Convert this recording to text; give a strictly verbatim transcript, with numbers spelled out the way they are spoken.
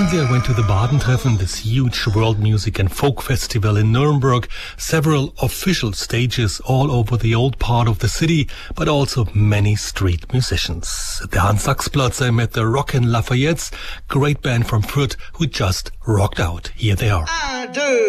Recently I went to the Badentreffen, this huge world music and folk festival in Nuremberg. Several official stages all over the old part of the city, but also many street musicians. At the Hans-Sachs-Platz I met the Rockin' Lafayettes, great band from Fürth who just rocked out. Here they are. Un, deux.